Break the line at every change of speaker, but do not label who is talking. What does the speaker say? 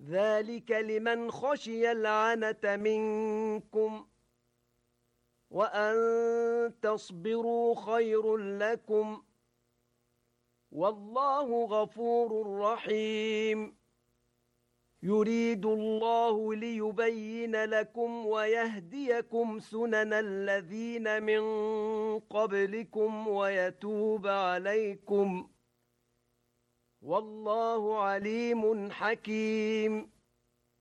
ذلك لمن خشي العنة منكم وأن تصبروا خير لكم والله غفور رحيم يريد الله ليبين لكم ويهديكم سنن الذين من قبلكم ويتوب عليكم والله عليم حكيم